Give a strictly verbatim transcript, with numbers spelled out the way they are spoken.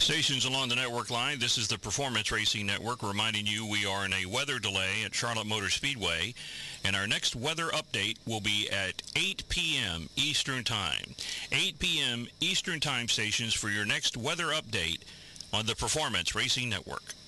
Stations along the network line, this is the Performance Racing Network reminding you we are in a weather delay at Charlotte Motor Speedway, and our next weather update will be at eight p m Eastern Time. eight p m Eastern Time stations for your next weather update on the Performance Racing Network.